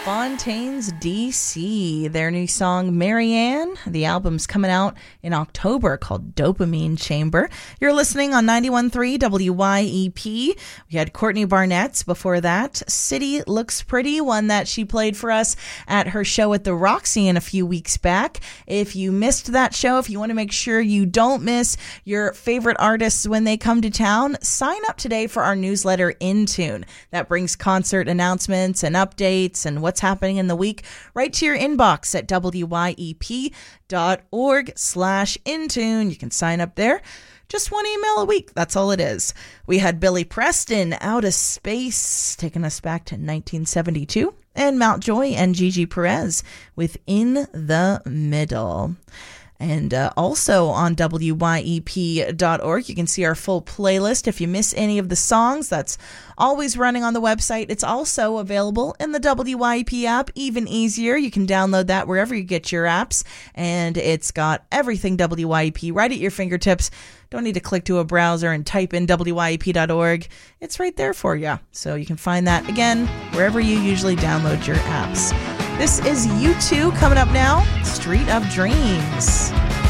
Fontaines DC, their new song Marianne. The album's coming out in October called Dopamine Chamber. You're listening on 91.3 WYEP. We had Courtney Barnett's before that. City Looks Pretty, one that she played for us at her show at the Roxy a few weeks back. If you missed that show, if you want to make sure you don't miss your favorite artists when they come to town, sign up today for our newsletter In Tune. That brings concert announcements and updates and what's happening in the week right to your inbox at wyep.org/intune. You can sign up there. Just one email a week. That's all it is. We had Billy Preston, Out of Space, taking us back to 1972, and Mount Joy and Gigi Perez with In the Middle. And also on WYEP.org, you can see our full playlist. If you miss any of the songs, that's always running on the website. It's also available in the WYEP app, even easier. You can download that wherever you get your apps, and it's got everything WYEP right at your fingertips. Don't need to click to a browser and type in WYEP.org. It's right there for you. So you can find that, again, wherever you usually download your apps. This is U2 coming up now, Street of Dreams.